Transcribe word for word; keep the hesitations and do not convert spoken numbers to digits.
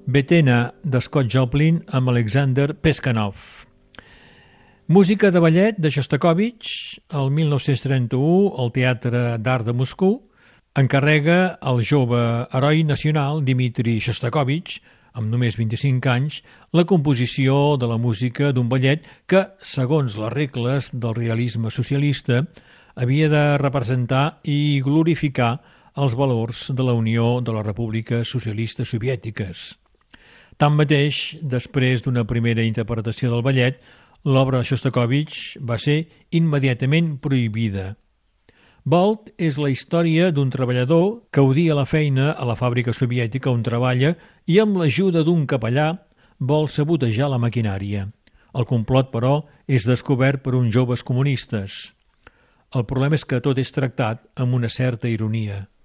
Betena, de Scott Joplin, amb Alexander Peskanov. Música de ballet de Shostakovich, el mil nou-cents trenta-u, al Teatre d'Art de Moscou, encarrega al jove heroi nacional Dmitri Shostakovich, amb només vint-i-cinc anys, la composició de la música d'un ballet que, segons les regles del realisme socialista, havia de representar i glorificar els valors de la Unió de les Repúbliques Socialistes Soviètiques. Tanmateix, després d'una primera interpretació del ballet, l'obra de Shostakovich va ser immediatament prohibida. Bolt és la història d'un treballador que odia la feina a la fàbrica soviètica on treballa i amb l'ajuda d'un capellà vol sabotejar la maquinària. El complot, però, és descobert per uns joves comunistes. El problema és que tot és tractat amb una certa ironia.